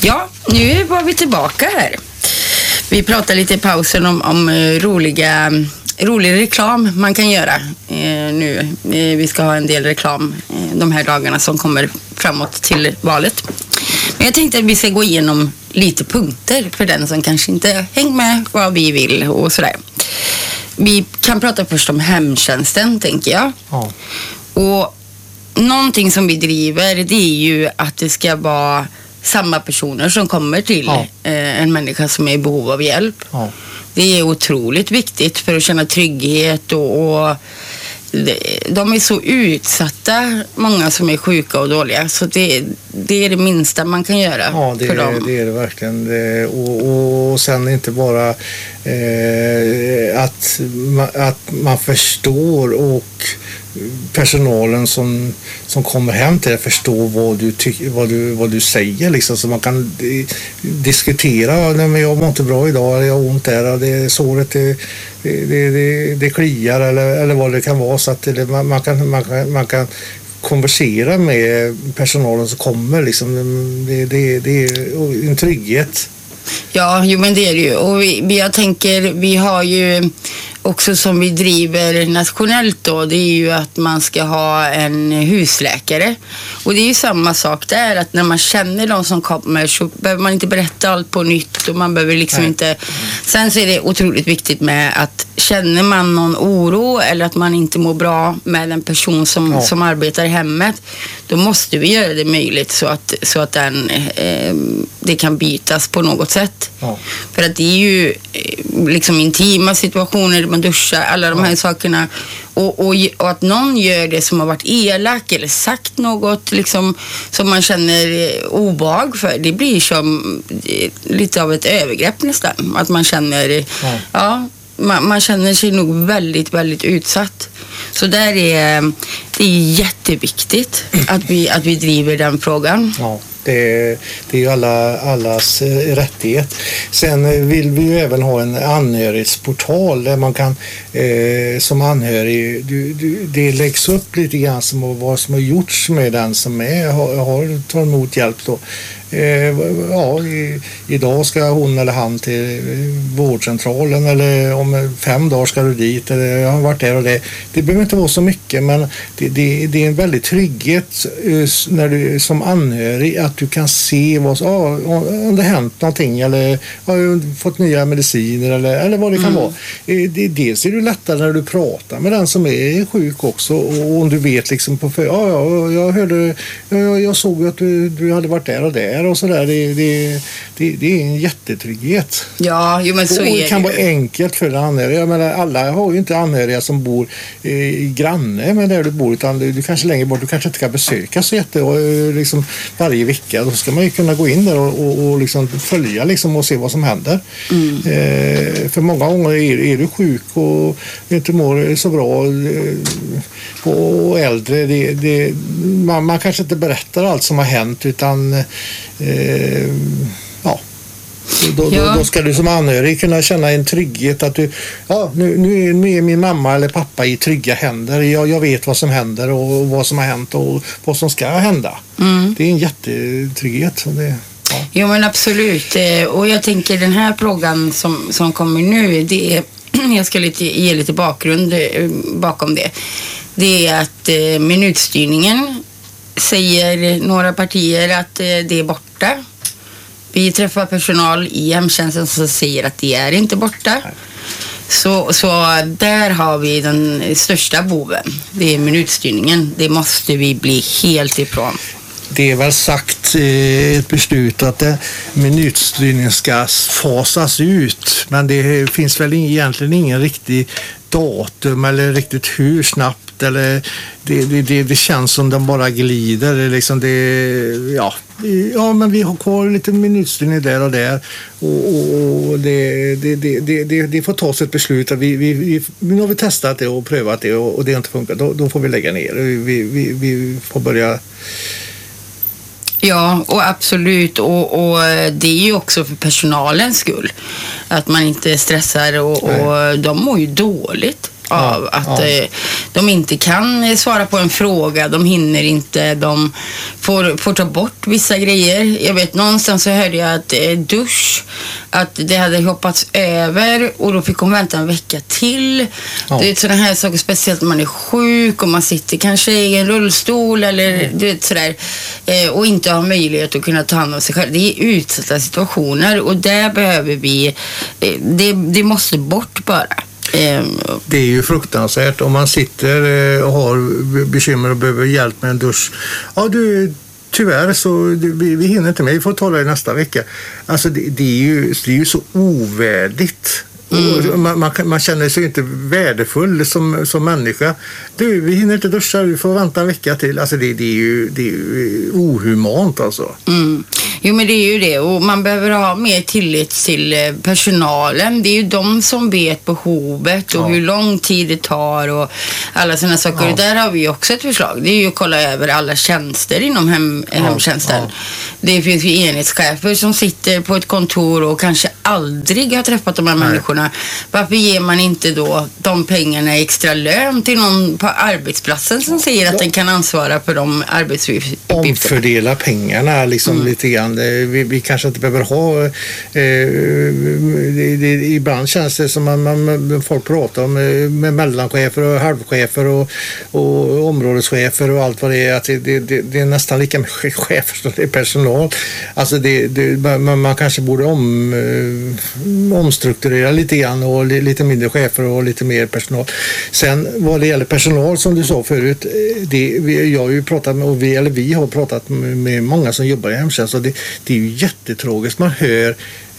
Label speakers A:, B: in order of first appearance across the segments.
A: Ja, nu var vi tillbaka här. Vi pratade lite i pausen om rolig reklam man kan göra nu. Vi ska ha en del reklam de här dagarna som kommer framåt till valet. Men jag tänkte att vi ska gå igenom lite punkter för den som kanske inte hänger med vad vi vill och sådär. Vi kan prata först om hemtjänsten, tänker jag.
B: Ja.
A: Och någonting som vi driver, det är ju att det ska vara samma personer som kommer till en människa som är i behov av hjälp.
B: Ja.
A: Det är otroligt viktigt för att känna trygghet och de är så utsatta, många som är sjuka och dåliga, så det är det minsta man kan göra för dem.
B: Det är det verkligen. Och sen inte bara att man förstår och personalen som kommer hem till dig förstår vad du säger liksom, så man kan diskutera. Nej, men jag mår inte bra idag, jag har ont där, det såret det kliar eller vad det kan vara, så att man kan konversera med personalen som kommer liksom. Det är en trygghet.
A: Ja, jo, men det är det ju. Och jag tänker, vi har ju också som vi driver nationellt då, det är ju att man ska ha en husläkare. Och det är ju samma sak där, att när man känner de som kommer så behöver man inte berätta allt på nytt och man behöver liksom inte. Sen så är det otroligt viktigt med att känner man någon oro eller att man inte mår bra med en person som arbetar i hemmet, då måste vi göra det möjligt så att det kan bytas på något sätt. Ja. För att det är ju liksom intima situationer, man duschar, alla de här sakerna. Och att någon gör det som har varit elak eller sagt något liksom, som man känner obehag för, det blir som lite av ett övergrepp nästan. Att man känner, man känner sig nog väldigt, väldigt utsatt. Så där det är jätteviktigt att vi driver den frågan. Ja.
B: Det är ju allas rättighet. Sen vill vi ju även ha en anhörigsportal där man kan som anhörig, det läggs upp lite grann som vad som har gjorts med den som tar emot hjälp då. Idag ska hon eller han till vårdcentralen, eller om 5 dagar ska du dit, eller jag har varit där och det. Det behöver inte vara så mycket, men det är en väldigt trygghet när du som anhörig, att du kan se om det hänt någonting, eller har fått nya mediciner eller vad det kan vara. Dels är det lättare när du pratar med den som är sjuk också, och om du vet liksom jag såg att du hade varit där och där och sådär. Det är en jättetrygghet.
A: Ja, jo, men så
B: och det kan
A: det
B: vara enkelt för anhöriga. Jag menar, alla har ju inte anhöriga som bor granne med där du bor, utan du kanske längre bort, du kanske inte kan besöka så liksom varje vecka. Då ska man ju kunna gå in där och liksom följa liksom och se vad som händer. För många gånger är du sjuk och inte mår så bra och äldre. Man kanske inte berättar allt som har hänt, utan då ska du som anhörig kunna känna en trygghet att du, nu är min mamma eller pappa i trygga händer. Jag vet vad som händer och vad som har hänt och vad som ska hända. Det är en jättetrygghet.
A: Jo, men absolut. Och jag tänker den här frågan som kommer nu, det är, jag ska ge lite bakgrund bakom det. Det är att minutstyrningen säger några partier att det är borta. Vi träffar personal i hemtjänsten som säger att det är inte borta. Så där har vi den största boven. Det är minutstyrningen. Det måste vi bli helt ifrån.
B: Det är väl sagt ett beslut att minutstyrningen ska fasas ut, men det finns väl egentligen ingen riktig datum eller riktigt hur snabbt, eller det känns som den bara glider liksom. Men vi har kvar lite minutstyrning där och där, och det får tas ett beslut att nu har vi testat det och prövat det och det har inte funkat, då får vi lägga ner. Vi får börja.
A: Ja, och absolut. Och det är ju också för personalens skull. Att man inte stressar och de mår ju dåligt. av att de inte kan svara på en fråga, de hinner inte, de får ta bort vissa grejer. Jag vet, någonstans så hörde jag att dusch, att det hade hoppats över och då fick hon vänta en vecka till. Det är sådana här saker, speciellt när man är sjuk och man sitter kanske i en rullstol eller du vet sådär, och inte har möjlighet att kunna ta hand om sig själv. Det är utsatta situationer och där behöver vi, det måste bort bara.
B: Det är ju fruktansvärt om man sitter och har bekymmer och behöver hjälp med en dusch. Ja, tyvärr så vi hinner inte med, vi får ta det nästa vecka. Alltså det är ju så ovärdigt. Man känner sig inte värdefull som människa. Vi hinner inte duscha, vi får vänta en vecka till. Alltså det är ju ohumant alltså.
A: Jo, men det är ju det, och man behöver ha mer tillit till personalen. Det är ju de som vet behovet och hur lång tid det tar och alla sådana saker. Och där har vi också ett förslag. Det är ju att kolla över alla tjänster inom hemtjänsten. Det finns ju enhetschefer som sitter på ett kontor och kanske aldrig har träffat de här människorna. Varför ger man inte då de pengarna extra lön till någon på arbetsplatsen som säger att den kan ansvara för de arbetsuppgifterna?
B: Omfördela pengarna liksom lite grann. Vi kanske inte behöver ha ibland känns det som man folk pratar om med mellanchefer och halvchefer och områdeschefer och allt vad det är, att det är nästan lika mycket chefer som det är personal. Alltså man kanske borde omstrukturera lite grann och lite mindre chefer och lite mer personal. Sen vad det gäller personal som du sa förut, jag har ju pratat med, och vi har pratat med många som jobbar i hemtjänst, och det är ju jättetråkigt. Man hör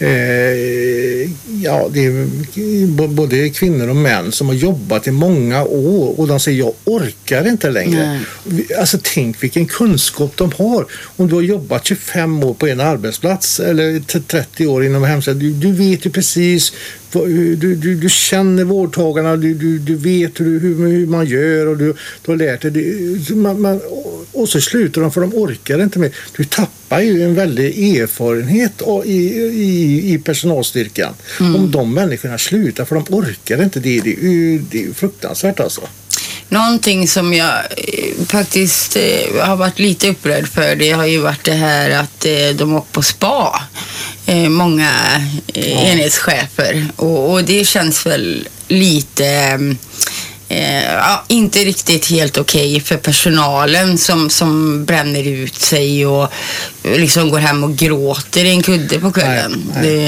B: det är både kvinnor och män som har jobbat i många år och de säger jag orkar inte längre. Alltså tänk vilken kunskap de har. Om du har jobbat 25 år på en arbetsplats eller 30 år inom hemtjänst, du vet ju precis, du känner vårdtagarna, du vet hur man gör och du har lärt dig. Och så slutar de för de orkar inte mer. Du tappar ju en väldig erfarenhet i personalstyrkan. Om de människorna slutar för de orkar inte, det är fruktansvärt alltså.
A: Någonting som jag faktiskt har varit lite upprörd för, det har ju varit det här att de åker på spa. Många enhetschefer. Och det känns väl lite inte riktigt helt okej för personalen som bränner ut sig och liksom går hem och gråter i en kudde på kvällen.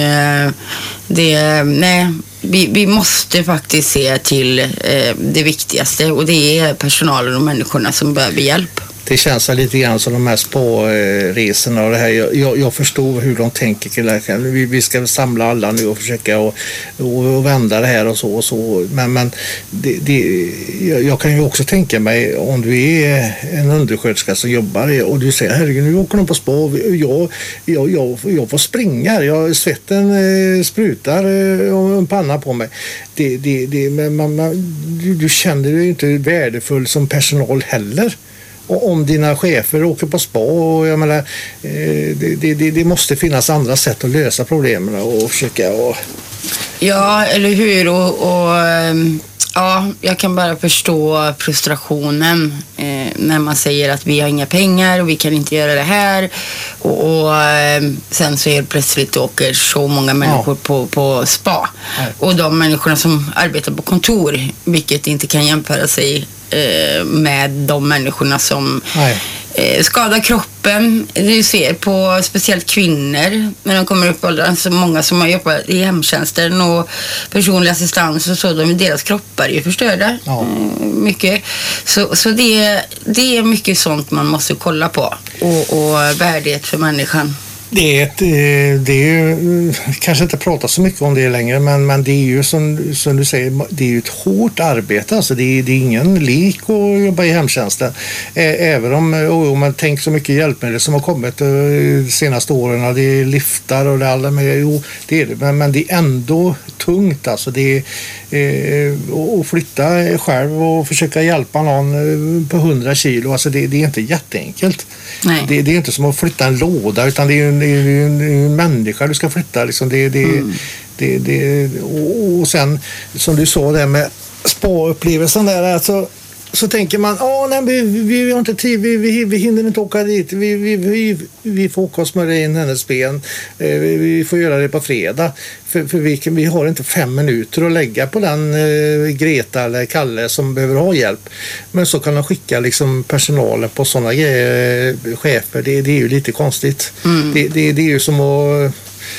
A: Nej. Vi måste faktiskt se till det viktigaste, och det är personalen och människorna som behöver hjälp.
B: Det känns lite grann som de här spa-resorna och det här. Jag förstår hur de tänker. Vi ska samla alla nu och försöka och vända det här och så. Men jag kan ju också tänka mig, om du är en undersköterska som jobbar och du säger herregud, nu åker de på spa, jag får springa, svetten sprutar och en panna på mig. Du känner dig inte värdefull som personal heller. Och om dina chefer åker på spa, och jag menar, det måste finnas andra sätt att lösa problemen och försöka.
A: Ja, eller hur? Ja, jag kan bara förstå frustrationen när man säger att vi har inga pengar och vi kan inte göra det här. Och sen så helt plötsligt åker så många människor på spa. Och de människorna som arbetar på kontor, vilket inte kan jämföra sig med de människorna som skadar kroppen. Du ser på speciellt kvinnor när de kommer upp i åldern, så många som har jobbat i hemtjänsten och personlig assistans och så, deras kroppar är ju förstörda mycket. Så det är mycket sånt man måste kolla på, och värdighet för människan.
B: Det är ju kanske inte prata så mycket om det längre, men det är ju som du säger, det är ju ett hårt arbete, alltså det är ingen lek att jobba i hemtjänsten, även om man tänker så mycket hjälpmedel som har kommit de senaste åren, det är liftar och det alla med, det är det, men det är ändå tungt, alltså det är att flytta själv och försöka hjälpa någon på 100 kilo, alltså det är inte jätteenkelt. Det är inte som att flytta en låda, utan det är en människa du ska flytta liksom. Och sen som du sa där med spa-upplevelsen där, alltså, så tänker man, nej, vi har inte tid, vi hinner inte åka dit, vi får åka och smörja in hennes ben, vi får göra det på fredag, för vi har inte 5 minuter att lägga på den Greta eller Kalle som behöver ha hjälp. Men så kan de skicka liksom personalen på sådana chefer, det är ju lite konstigt. Det är ju som att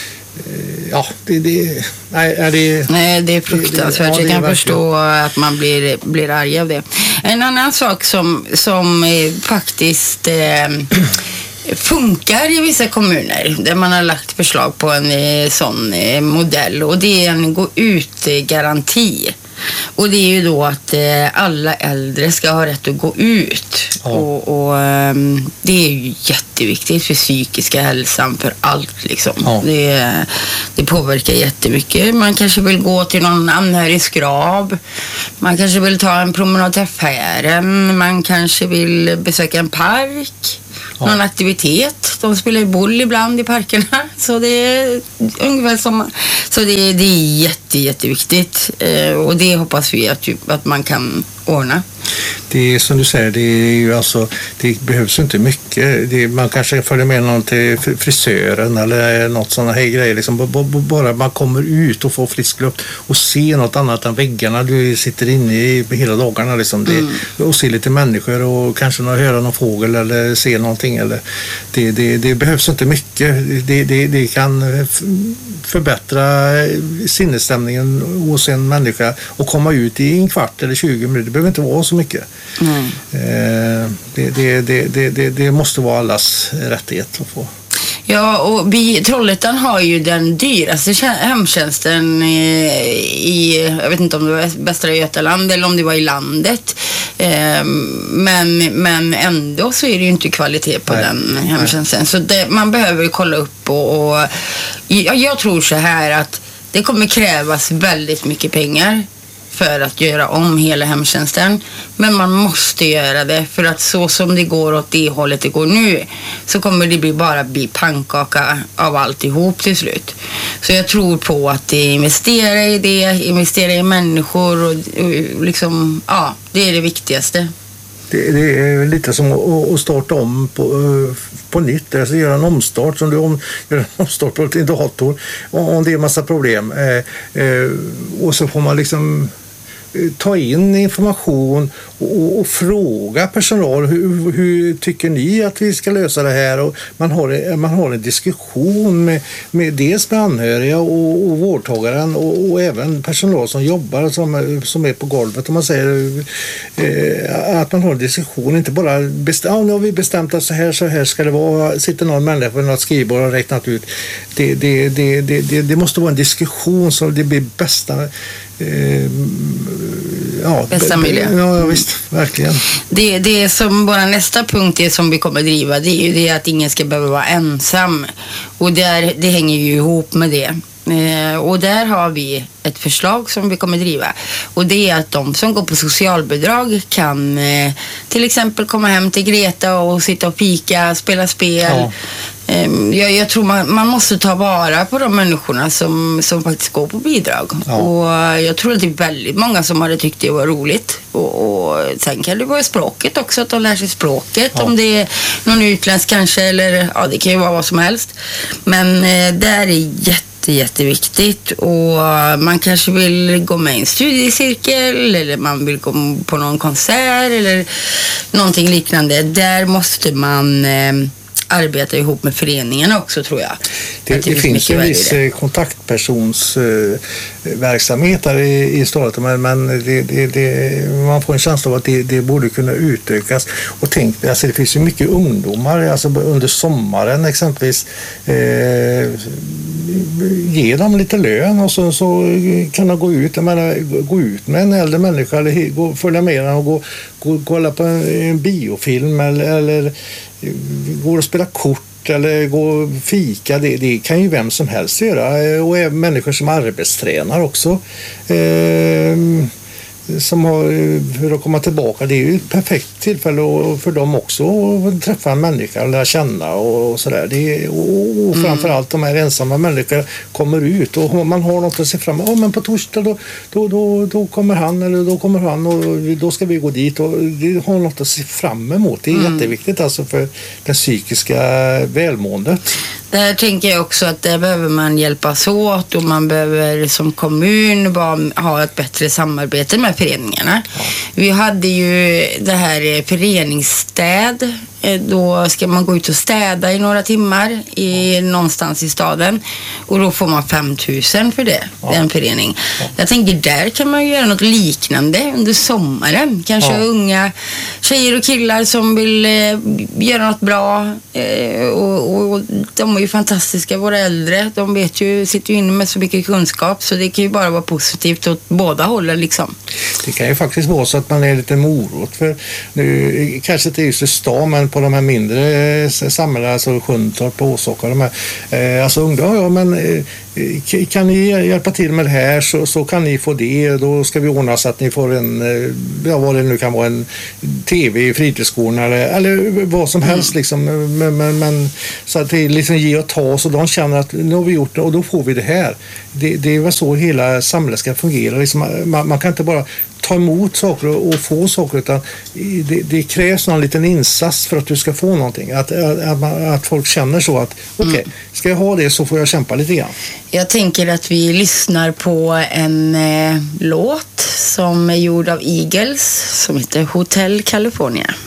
A: Nej, det är fruktansvärt. Jag kan förstå att man blir arg av det. En annan sak som faktiskt funkar i vissa kommuner där man har lagt förslag på en sån modell, och det är en gå-ut-garanti. Och det är ju då att alla äldre ska ha rätt att gå ut. Ja. Och det är ju jätteviktigt för psykiska hälsan, för allt liksom. Ja. Det påverkar jättemycket. Man kanske vill gå till någon anhörigs grav. Man kanske vill ta en promenad till affären. Man kanske vill besöka en park. Någon aktivitet. De spelar ju boll ibland i parkerna. Så det är ungefär som... Så det är jätteviktigt. Och det hoppas vi att man kan ordna.
B: Det är som du säger, det är ju alltså, det behövs inte mycket. Man kanske följer med någon till frisören eller något sådana här grejer. Liksom, bara man kommer ut och får frisk luft och ser något annat än väggarna. Du sitter inne i hela dagarna liksom. Och ser lite människor och kanske höra någon fågel eller se någonting. Eller, det behövs inte mycket. Det kan förbättra sinnesstämningen hos en människa och komma ut i en kvart eller 20 minuter. Det behöver inte vara så mycket. Det måste vara allas rättighet att få.
A: Ja, och Trollhättan har ju den dyraste hemtjänsten jag vet inte om det var Västra Götaland eller om det var i landet. Men ändå så är det ju inte kvalitet på den hemtjänsten. Så man behöver kolla upp och jag tror så här att det kommer krävas väldigt mycket pengar för att göra om hela hemtjänsten. Men man måste göra det, för att så som det går åt det hållet det går nu, så kommer det bara bli pannkaka av alltihop till slut. Så jag tror på att investera i människor och liksom, det är det viktigaste.
B: Det är lite som att starta om på nytt, alltså göra en omstart, som du gör en omstart på din dator, om det är en massa problem. Och så får man liksom ta in information och fråga personal, hur tycker ni att vi ska lösa det här? Och man har en diskussion med dels med anhöriga och vårdtagaren och även personal som jobbar som är på golvet. Om man säger att man har en diskussion, inte bara nu har vi bestämt att så här ska det vara, sitter någon människa på något skrivbord och räknat ut. Det måste vara en diskussion så det blir bästa
A: miljö.
B: Ja, visst, verkligen.
A: Det som vår nästa punkt är som vi kommer driva, det är ju det att ingen ska behöva vara ensam. Och det hänger ju ihop med det. Och där har vi ett förslag som vi kommer driva. Och det är att de som går på socialbidrag kan till exempel komma hem till Greta och sitta och fika, spela spel. Ja. Jag tror man måste ta vara på de människorna som faktiskt går på bidrag. Ja. Och jag tror att det är väldigt många som hade tyckt det var roligt. Och sen kan det vara språket också, att de lär sig språket. Ja. Om det är någon utländsk kanske, eller det kan ju vara vad som helst. Men det är jätteviktigt, och man kanske vill gå med i en studiecirkel eller man vill gå på någon konsert eller någonting liknande. Där måste man arbeta ihop med föreningarna också, tror jag.
B: Det finns en viss kontaktpersonsverksamhet där i staden, men man får en känsla av att det borde kunna utökas. Och tänk, alltså det finns ju mycket ungdomar, alltså under sommaren exempelvis, ge dem lite lön och så kan de gå ut med en äldre människa eller följa med den och gå kolla på en biofilm eller gå och spela kort eller gå och fika. Det kan ju vem som helst göra, och även människor som arbetstränar också. som har för att komma tillbaka. Det är ju ett perfekt tillfälle för dem också att träffa en människa och lära känna och sådär. Och framförallt de här ensamma människorna kommer ut och man har något att se fram emot. Men på torsdag då kommer han eller då kommer han och då ska vi gå dit och vi har något att se fram emot. Det är jätteviktigt alltså för det psykiska välmåendet.
A: Där tänker jag också att där behöver man hjälpas åt och man behöver som kommun ha ett bättre samarbete med föreningarna. Ja. Vi hade ju det här föreningsstäd. Då ska man gå ut och städa i några timmar någonstans i staden och då får man 5 000 för det, den förening. Ja. Jag tänker där kan man göra något liknande under sommaren. Kanske unga tjejer och killar som vill göra något bra och de är ju fantastiska, våra äldre. De vet ju, sitter ju inne med så mycket kunskap så det kan ju bara vara positivt åt båda hållen liksom.
B: Det kan ju faktiskt vara så att man är lite morot för nu, kanske inte just i stan men på de här mindre samhällena, alltså Sjuntorp och Åsåker, de här, alltså ungdomar, men kan ni hjälpa till med det här så kan ni få det, då ska vi ordna så att ni får en, vad det nu kan vara, en tv i fritidsgården eller vad som helst liksom, men så att det är liksom ge och ta så de känner att nu har vi gjort det och då får vi det här. Det är väl så hela samhället ska fungera liksom, man kan inte bara ta emot saker och få saker utan det krävs någon liten insats för att du ska få någonting. Att folk känner så att okej, ska jag ha det så får jag kämpa lite grann.
A: Jag tänker att vi lyssnar på en låt som är gjord av Eagles som heter Hotel California.